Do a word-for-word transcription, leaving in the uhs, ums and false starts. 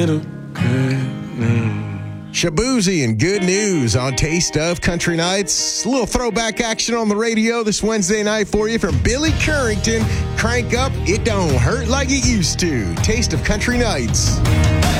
Shaboozey and Good News on Taste of Country Nights. A little throwback action on the radio this Wednesday night for you from Billy Currington. Crank up, it don't hurt like it used to. Taste of Country Nights.